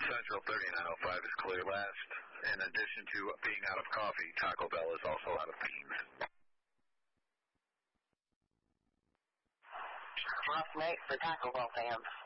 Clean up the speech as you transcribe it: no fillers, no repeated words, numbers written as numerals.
Central 3905 is clear last. In addition to being out of coffee, Taco Bell is also out of beans. Rough night for Taco Bell fans.